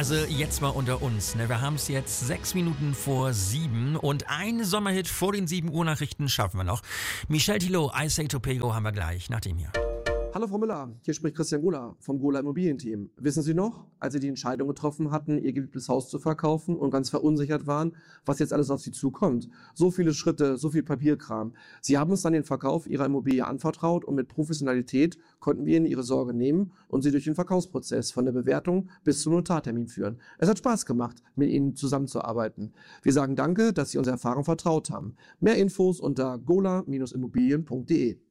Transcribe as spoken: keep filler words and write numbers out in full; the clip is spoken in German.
Also jetzt mal unter uns. Ne? Wir haben es jetzt sechs Minuten vor sieben und ein Sommerhit vor den sieben Uhr Nachrichten schaffen wir noch. Michel Thilo, I Say to Pego haben wir gleich nach dem hier. Hallo Frau Müller, hier spricht Christian Gola vom Gola Immobilienteam. Wissen Sie noch, als Sie die Entscheidung getroffen hatten, Ihr geliebtes Haus zu verkaufen und ganz verunsichert waren, was jetzt alles auf Sie zukommt? So viele Schritte, so viel Papierkram. Sie haben uns dann den Verkauf Ihrer Immobilie anvertraut und mit Professionalität konnten wir Ihnen Ihre Sorge nehmen und Sie durch den Verkaufsprozess von der Bewertung bis zum Notartermin führen. Es hat Spaß gemacht, mit Ihnen zusammenzuarbeiten. Wir sagen danke, dass Sie unserer Erfahrung vertraut haben. Mehr Infos unter gola Bindestrich immobilien punkt de.